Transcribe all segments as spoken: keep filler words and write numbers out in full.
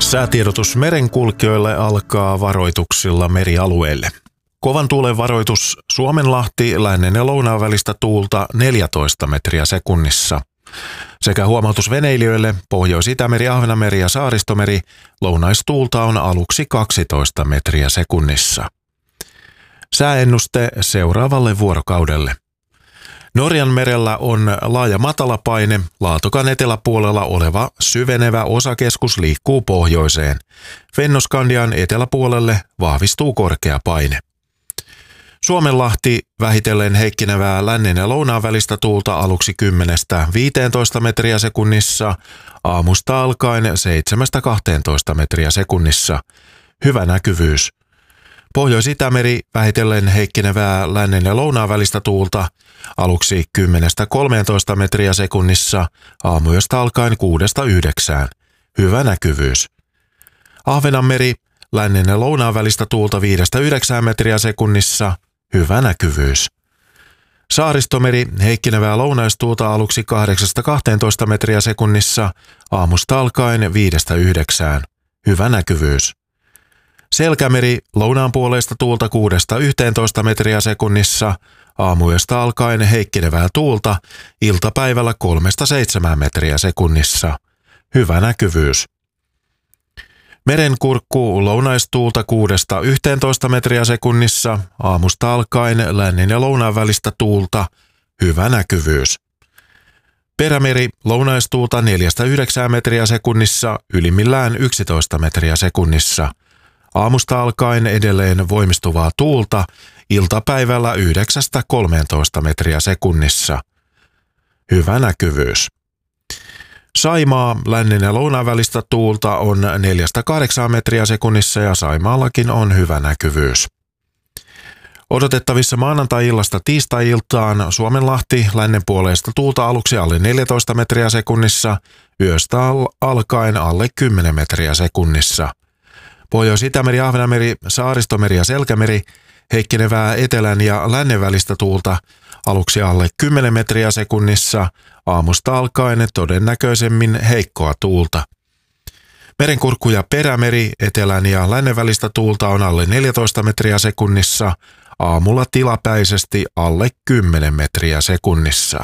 Säätiedotus merenkulkijoille alkaa varoituksilla merialueille. Kovan tuulen varoitus Suomenlahti, lännen ja lounaan välistä tuulta neljätoista metriä sekunnissa. Sekä huomautus veneilijöille Pohjois-Itämeri, Ahvenanmeri ja Saaristomeri, lounaistuulta on aluksi kaksitoista metriä sekunnissa. Sääennuste seuraavalle vuorokaudelle. Norjan merellä on laaja matalapaine, Laatokan eteläpuolella oleva syvenevä osakeskus liikkuu pohjoiseen. Fennoskandian eteläpuolelle vahvistuu korkea paine. Suomenlahti vähitellen heikkenevää lännen ja lounaan välistä tuulta aluksi kymmenestä viiteentoista metriä sekunnissa, aamusta alkaen seitsemästä kahteentoista metriä sekunnissa. Hyvä näkyvyys. Pohjois-Itämeri vähitellen heikkenevää lännen ja lounaan välistä tuulta aluksi kymmenestä kolmeentoista metriä sekunnissa, aamuyöstä alkaen kuudesta yhdeksään. Hyvä näkyvyys. Ahvenanmeri lännen ja lounaan välistä tuulta viidestä yhdeksään metriä sekunnissa. Hyvä näkyvyys. Saaristomeri heikkenevää lounaistuulta aluksi kahdeksasta kahteentoista metriä sekunnissa, aamusta alkaen viidestä yhdeksään. Hyvä näkyvyys. Selkämeri lounaan puoleista tuulta kuudesta yhteentoista metriä sekunnissa, aamuyöstä alkaen heikkenevää tuulta, iltapäivällä kolmesta seitsemään metriä sekunnissa. Hyvä näkyvyys. Merenkurkku lounaistuulta kuudesta yhteentoista metriä sekunnissa, aamusta alkaen lännen ja lounaan välistä tuulta. Hyvä näkyvyys. Perämeri lounaistuulta neljästä yhdeksään metriä sekunnissa, ylimmillään yksitoista metriä sekunnissa. Aamusta alkaen edelleen voimistuvaa tuulta, iltapäivällä yhdeksästä kolmeentoista metriä sekunnissa. Hyvä näkyvyys. Saimaa lännen ja lounaan välistä tuulta on neljästä kahdeksaan metriä sekunnissa ja Saimaallakin on hyvä näkyvyys. Odotettavissa maanantai-illasta tiistai-iltaan Suomenlahti lännen puoleista tuulta aluksi alle neljätoista metriä sekunnissa, yöstä alkaen alle kymmenen metriä sekunnissa. Pohjois-Itämeri, Ahvenanmeri, Saaristomeri ja Selkämeri heikkenevää etelän ja lännen välistä tuulta aluksi alle kymmenen metriä sekunnissa, aamusta alkaen todennäköisemmin heikkoa tuulta. Merenkurkku ja Perämeri etelän ja lännen välistä tuulta on alle neljätoista metriä sekunnissa, aamulla tilapäisesti alle kymmenen metriä sekunnissa.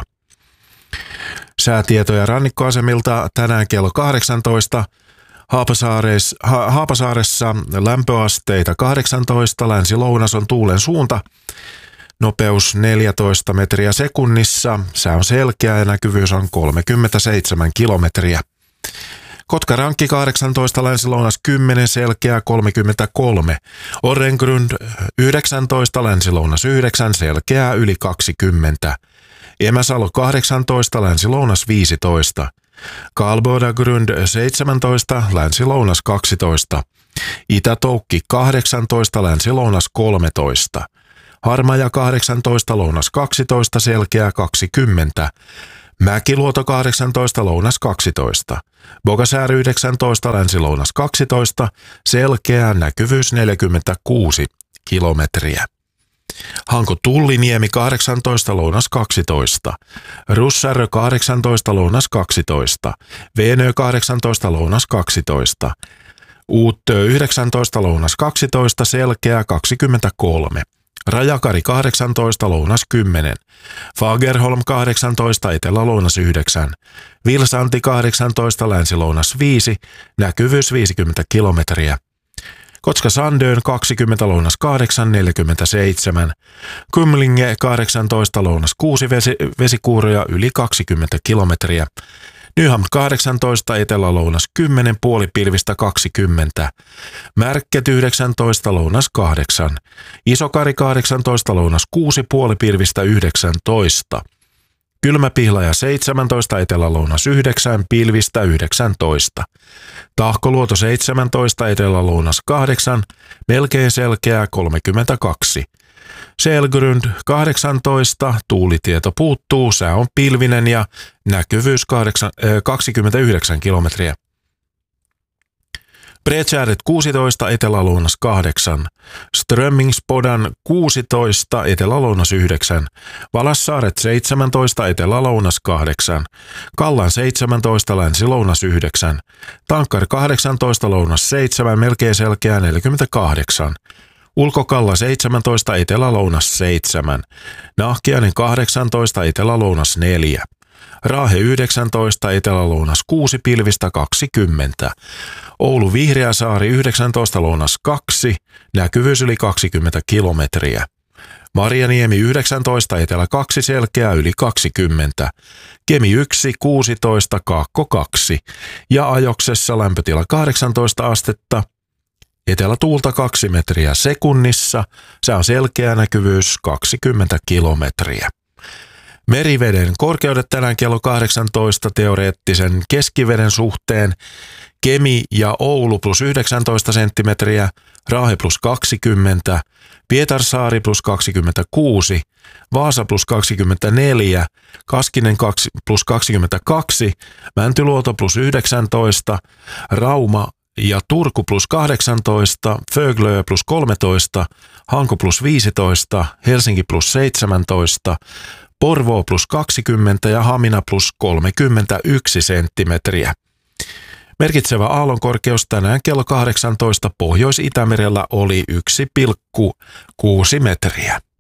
Säätietoja rannikkoasemilta tänään kello kahdeksantoista. Haapasaaressa, ha, Haapasaaressa lämpöasteita kahdeksantoista, länsi-lounas on tuulen suunta, nopeus neljätoista metriä sekunnissa, sää on selkeä ja näkyvyys on kolmekymmentäseitsemän kilometriä. Kotkarankki kahdeksantoista, länsi-lounas kymmenen, selkeä kolmekymmentäkolme. Orrengrund yhdeksäntoista, länsi-lounas yhdeksän, selkeää yli kaksikymmentä. Emäsalo kahdeksantoista, länsi-lounas viisitoista. Karlbodagrund seitsemäntoista, länsi-lounas kaksitoista. Itä-Toukki kahdeksantoista, länsi-lounas kolmetoista. Harmaja kahdeksantoista, lounas kaksitoista, selkeää kaksikymmentä. Mäkiluoto kahdeksantoista, lounas kaksitoista. Bogasär yhdeksäntoista, länsi-lounas kaksitoista, selkeää näkyvyys neljäkymmentäkuusi kilometriä. Hanko Tulliniemi kahdeksantoista, lounas kaksitoista. Russärö kahdeksantoista, lounas kaksitoista. Veenö kahdeksantoista, lounas kaksitoista. Uuttö yhdeksäntoista, lounas kaksitoista, selkeää kaksikymmentäkolme. Rajakari kahdeksantoista, lounas kymmenen. Fagerholm kahdeksantoista, etelä-lounas yhdeksän. Vilsanti kahdeksantoista, länsi-lounas viisi, näkyvyys viisikymmentä kilometriä. Kotka-Sandön kaksikymmentä, lounas kahdeksan, neljäkymmentäseitsemän. Kumlinge kahdeksantoista, lounas kuusi, vesi, vesikuuroja yli kaksikymmentä kilometriä. Nyhamn kahdeksantoista, etelä-lounas kymmenen, puolipilvistä kaksikymmentä. Märket yhdeksäntoista, lounas kahdeksan. Isokari kahdeksantoista, lounas kuusi, puolipilvistä yhdeksäntoista. Kylmäpihlaja seitsemäntoista, etelä-lounas yhdeksän, pilvistä yhdeksäntoista. Tahkoluoto seitsemäntoista, etelä-lounas kahdeksan, melkein selkeää kolmekymmentäkaksi. Selgrund kahdeksantoista, tuulitieto puuttuu, sää on pilvinen ja näkyvyys kaksikymmentäyhdeksän kilometriä. Bredskäret kuusitoista, etelä-lounas kahdeksan. Strömmingsbodan kuusitoista, etelä-lounas yhdeksän. Valassaaret seitsemäntoista, etelä-lounas kahdeksan. Kallan seitsemäntoista, länsi-lounas yhdeksän. Tankkar kahdeksantoista, lounas seitsemän, melkein selkeä neljäkymmentäkahdeksan. Ulkokalla seitsemäntoista, etelä-lounas seitsemän. Nahkiainen kahdeksantoista, etelä-lounas neljä. Raahe yhdeksäntoista, etelä-lounas kuusi, pilvistä kaksikymmentä. Oulu Vihreäsaari yhdeksäntoista, lounas kaksi, näkyvyys yli kaksikymmentä kilometriä. Marjaniemi yhdeksäntoista, etelä kaksi, selkeä yli kaksikymmentä. Kemi yksi, kuusitoista, kaakko kaksi. Ja Ajoksessa lämpötila kahdeksantoista astetta. Etelätuulta kaksi metriä sekunnissa. Se on selkeä näkyvyys kaksikymmentä kilometriä. Meriveden korkeudet tänään kello kahdeksantoista teoreettisen keskiveden suhteen. Kemi ja Oulu plus yhdeksäntoista senttimetriä, Raahe plus kaksikymmentä, Pietarsaari plus kaksikymmentäkuusi, Vaasa plus kaksikymmentäneljä, Kaskinen plus kaksikymmentäkaksi, Mäntyluoto plus yhdeksäntoista, Rauma ja Turku plus kahdeksantoista, Föglö plus kolmetoista, Hanko plus viisitoista, Helsinki plus seitsemäntoista, Porvoo plus kaksikymmentä ja Hamina plus kolmekymmentäyksi senttimetriä. Merkitsevä aallonkorkeus tänään kello kahdeksantoista Pohjois-Itämerellä oli yksi pilkku kuusi metriä.